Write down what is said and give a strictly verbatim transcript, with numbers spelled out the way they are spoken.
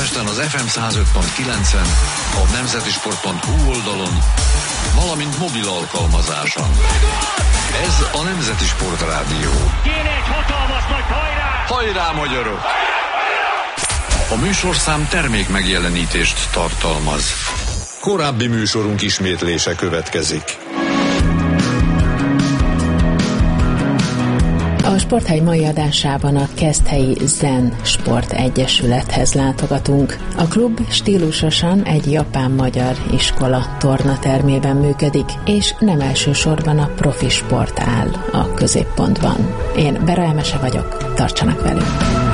Budapesten az ef em száz öt pont kilencen, a nemzeti sport pont hu oldalon, valamint mobil alkalmazáson. Ez a Nemzeti Sport Rádió. Kéne egy hatalmas nagy hajrá! Hajrá, magyarok! A műsorszám termék megjelenítést tartalmaz. Korábbi műsorunk ismétlése következik. A Sporthely mai adásában a Keszthelyi Zen Sport Egyesülethez látogatunk. A klub stílusosan egy japán-magyar iskola tornatermében működik, és nem elsősorban a profi sport áll a középpontban. Én Bera Emese vagyok, tartsanak velünk!